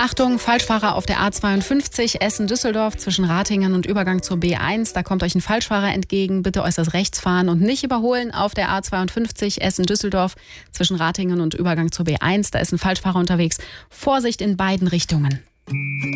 Achtung, Falschfahrer auf der A52 Essen-Düsseldorf zwischen Ratingen und Übergang zur B1. Da kommt euch ein Falschfahrer entgegen. Bitte äußerst rechts fahren und nicht überholen auf der A52 Essen-Düsseldorf zwischen Ratingen und Übergang zur B1. Da ist ein Falschfahrer unterwegs. Vorsicht in beiden Richtungen.